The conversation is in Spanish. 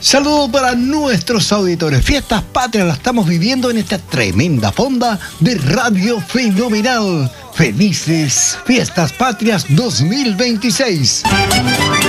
Saludos para nuestros auditores. Fiestas Patrias las estamos viviendo en esta tremenda fonda de Radio Fenomenal. Felices Fiestas Patrias 2026.